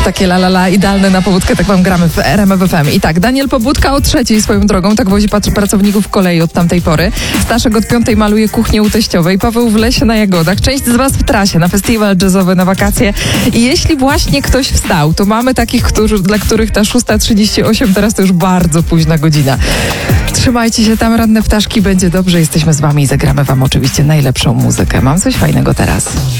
takie la la la, idealne na pobudkę, tak wam gramy w RMF FM. I tak, Daniel Pobudka o 3:00 swoją drogą, tak wozi pracowników kolei od tamtej pory. Staszek od 5:00 maluje kuchnię u teściowej, Paweł w lesie na jagodach, część z was w trasie, na festiwal jazzowy, na wakacje. I jeśli właśnie ktoś wstał, to mamy takich, dla których ta 6:38 teraz to już bardzo późna godzina. Trzymajcie się tam, ranne ptaszki, będzie dobrze, jesteśmy z wami i zagramy wam oczywiście najlepszą muzykę. Mam coś fajnego teraz.